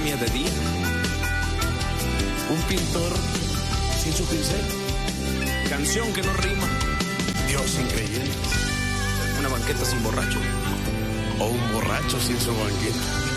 línea de día. Un pintor sin su pincel. Canción que no rima. Dios increíble. Una banqueta sin borracho. O un borracho sin su banqueta.